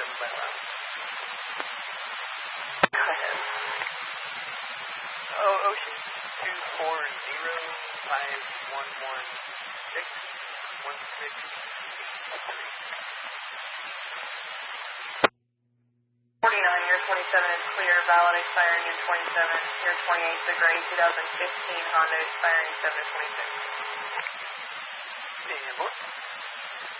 by left. Go ahead. Oh, Ocean 240-511-6-16-3. 49, year 27 is clear, valid expiring in 27. Year 28 is the gray 2015 Honda expiring 7/26. Stand by.